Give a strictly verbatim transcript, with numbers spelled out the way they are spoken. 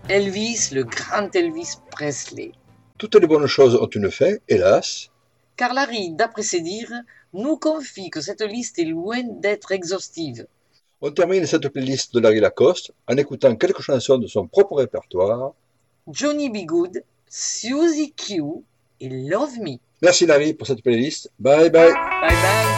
Elvis, le grand Elvis Presley. Toutes les bonnes choses ont une fin, hélas. Car Larry, d'après ses dires, nous confie que cette liste est loin d'être exhaustive. On termine cette playlist de Larry Lacoste en écoutant quelques chansons de son propre répertoire. Johnny B. Good, Suzy Q et Love Me. Merci Larry pour cette playlist. Bye bye. Bye bye.